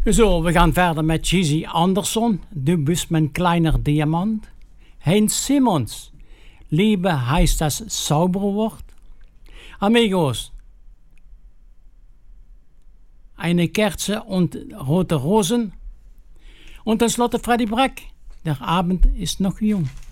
Zo, we gaan verder met Cheesy Anderson. Du bist mein kleiner Diamant. Heinz Simmons. Liebe heißt das Zauberwort. Amigos. Eine Kerze und rote Rosen. Und tenslotte Freddy Brack. Der Abend ist noch jung.